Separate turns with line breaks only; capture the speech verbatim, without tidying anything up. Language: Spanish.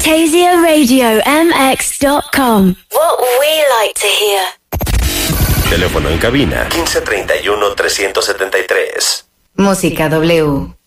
Fantasia Radio M X dot com. What we like to hear.
Teléfono en cabina quince treinta y uno trescientos setenta y tres.
Música W.